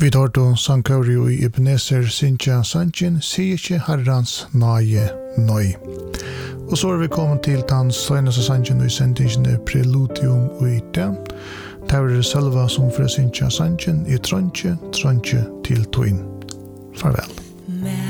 Vi tar då Sankauri i Ebenezer Sintja Sanchin, sier ikke herrans nage nøy. Og så vi kommet til den seneste Sanchin i sendingene Preludium og i det. Det er selva som fra Sintja Sanchin i Trondje til Twin. Farvel.